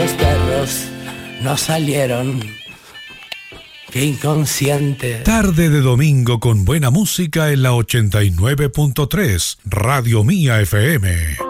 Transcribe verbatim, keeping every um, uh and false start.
los perros no salieron. Qué inconsciente. Tarde de domingo con buena música en la ochenta y nueve punto tres, Radio Mía F M.